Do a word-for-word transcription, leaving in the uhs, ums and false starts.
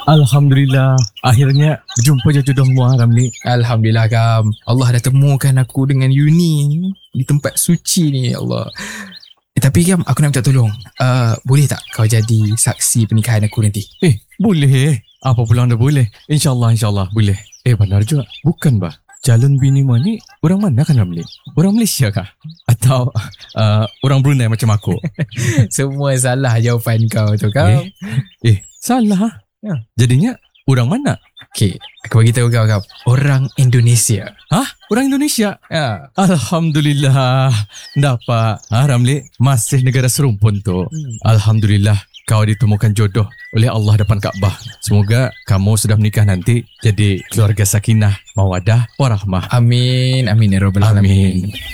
Alhamdulillah, akhirnya jumpa je jodohmu Ramli. Alhamdulillah Kam. Allah dah temukan aku dengan Yuni di tempat suci ni, ya Allah. Eh, tapi Kam, aku nak minta tolong. Uh, boleh tak kau jadi saksi pernikahan aku nanti? Eh, boleh. Apa pula anda boleh? InsyaAllah, insyaAllah boleh. Eh, benar juga. Bukan bah. Calon bini mu ni orang mana kan Ramli? Orang Malaysia kah? Atau uh, orang Brunei macam aku? Semua salah jawapan kau tu Kam. Eh, eh salah. Ya. Jadinya orang mana? Okay, aku bagi tahu kau Kam. Orang Indonesia. Hah? Orang Indonesia? Ya. Alhamdulillah. Dapat. Ha, Ramli, masih negara serumpun tu. Hmm. Alhamdulillah. Kau ditemukan jodoh oleh Allah depan Kaabah. Semoga kamu sudah menikah nanti jadi keluarga sakinah, mawadah, warahmah. Amin. Amin ya Rabbal Alamin. Amin.